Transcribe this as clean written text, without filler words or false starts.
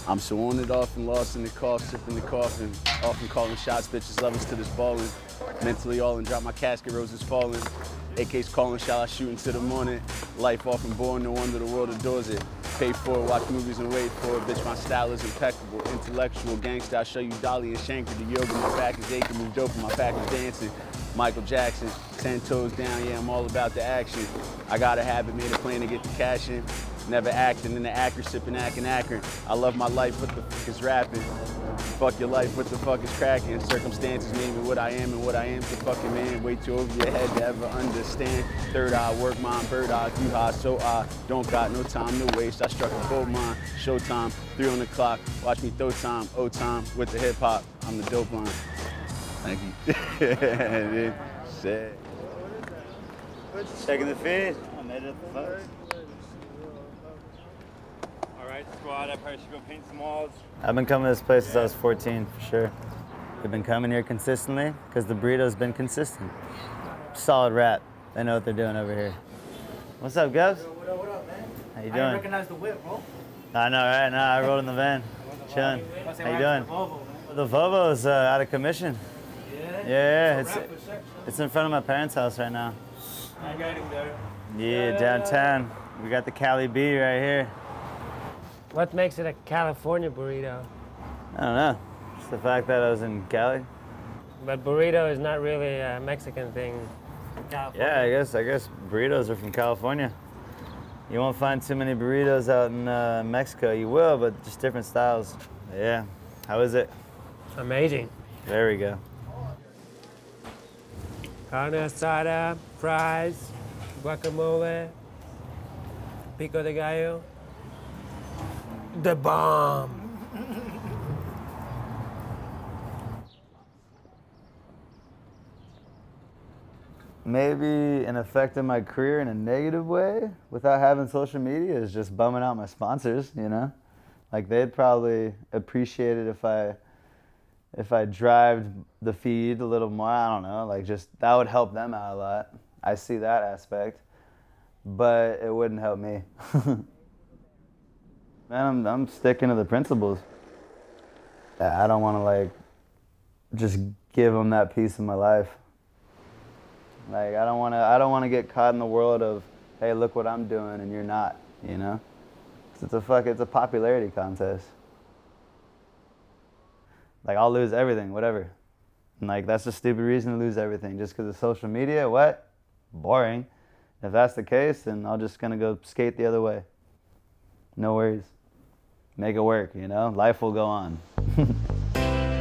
I'm so on it off and lost in the cough, sipping the coffin. Often calling shots, bitches love us to this ballin'. Mentally all in, drop my casket, roses falling. AK's calling, shall I shoot into the morning? Life often born, no wonder the world adores it. Pay for it, watch movies and wait for it. Bitch, my style is impeccable. Intellectual gangster, I show you Dolly and Shanker. The yoga, my back is aching, move dope, and my back is dancing. Michael Jackson, 10 toes down, yeah, I'm all about the action. I got a habit, made a plan to get the cash in. Never acting in the actor, sipping, acting Akron. I love my life, what the fuck is rapping? Fuck your life, what the fuck is cracking? Circumstances made me what I am, and what I am's a fucking man. Way too over your head to ever understand. Third eye, work mine, bird eye, you high, so I don't got no time to waste. I struck a gold mine, showtime, 3 on the clock. Watch me throw time, time with the hip hop. I'm the dope line. Thank you. Shit. Checking the feed. I made it first. All right, squad, I probably should go paint some walls. I've been coming to this place since I was 14, for sure. We've been coming here consistently because the burrito's been consistent. Solid rap. They know what they're doing over here. What's up, Gubs? What up, man? How you I doing? didn't recognize the whip, bro. I know, right? No, I rolled in the van, chilling. How you doing? The Volvo's out of commission. Yeah, it's in front of my parents' house right now. I'm getting there. Yeah, downtown. We got the Cali B right here. What makes it a California burrito? I don't know. Just the fact that I was in Cali. But burrito is not really a Mexican thing. California. Yeah, I guess burritos are from California. You won't find too many burritos out in Mexico. You will, but just different styles. Yeah. How is it? Amazing. There we go. Carne asada, fries, guacamole, pico de gallo. The bomb. Maybe an effect in my career in a negative way without having social media is just bumming out my sponsors, you know? Like they'd probably appreciate it if I drived the feed a little more. I don't know, like just that would help them out a lot. I see that aspect, but it wouldn't help me. Man, I'm sticking to the principles. I don't want to like just give them that piece of my life. Like I don't want to get caught in the world of, hey, look what I'm doing and you're not, you know? It's a popularity contest. Like I'll lose everything, whatever. And like that's a stupid reason to lose everything just because of social media. What? Boring. If that's the case, then I'm just gonna go skate the other way. No worries. Make it work, you know? Life will go on.